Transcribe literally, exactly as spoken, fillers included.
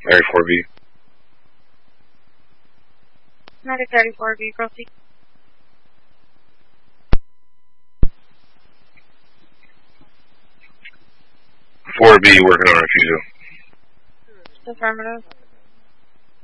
Area four B. Medic thirty-four B, proceed. four B working on refusal. Affirmative.